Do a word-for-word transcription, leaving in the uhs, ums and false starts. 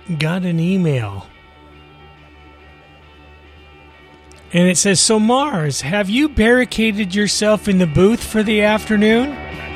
got an email. And it says, "So Mars, have you barricaded yourself in the booth for the afternoon?